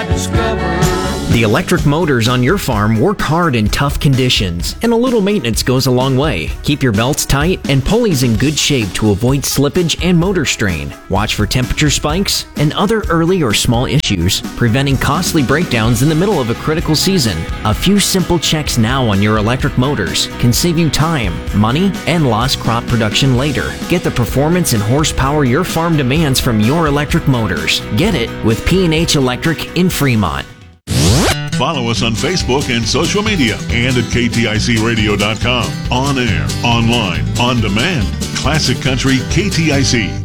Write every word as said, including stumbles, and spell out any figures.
The electric motors on your farm work hard in tough conditions, and a little maintenance goes a long way. Keep your belts tight and pulleys in good shape to avoid slippage and motor strain. Watch for temperature spikes and other early or small issues, preventing costly breakdowns in the middle of a critical season. A few simple checks now on your electric motors can save you time, money, and lost crop production later. Get the performance and horsepower your farm demands from your electric motors. Get it with P and H Electric in Fremont. Follow us on Facebook and social media and at K T I C radio dot com. On air, online, on demand. Classic Country K T I C.